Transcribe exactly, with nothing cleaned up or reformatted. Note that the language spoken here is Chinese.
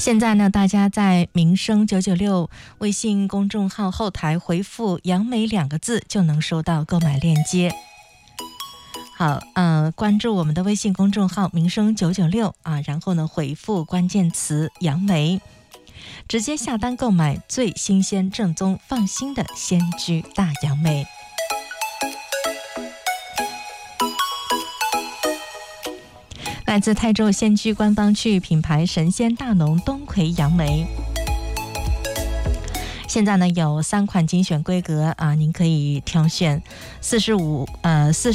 现在呢，大家在民生九九六微信公众号后台回复杨梅两个字就能收到购买链接。好，呃，关注我们的微信公众号民生九九六啊，然后呢回复关键词杨梅，直接下单购买最新鲜正宗放心的鲜居大杨梅。来自泰州鲜居官方区域品牌神仙大农东魁杨梅，现在呢有三款精选规格啊，您可以挑选四十五呃四